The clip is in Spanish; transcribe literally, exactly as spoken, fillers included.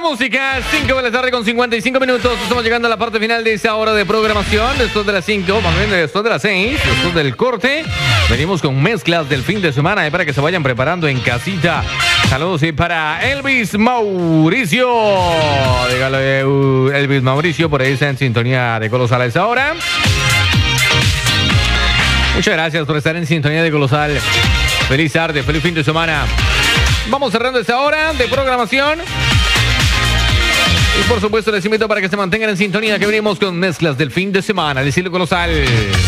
música, cinco de la tarde con cincuenta y cinco minutos. Estamos llegando a la parte final de esa hora de programación. Después de las cinco, más bien después de las seis, después del corte, venimos con mezclas del fin de semana y para que se vayan preparando en casita. Saludos y para Elvis Mauricio. Dígale, uh, Elvis Mauricio, por ahí está en sintonía de Colosal a esa hora. Muchas gracias por estar en sintonía de Colosal. Feliz tarde, feliz fin de semana. Vamos cerrando esta hora de programación. Y por supuesto les invito para que se mantengan en sintonía, que venimos con mezclas del fin de semana. El estilo Colosal.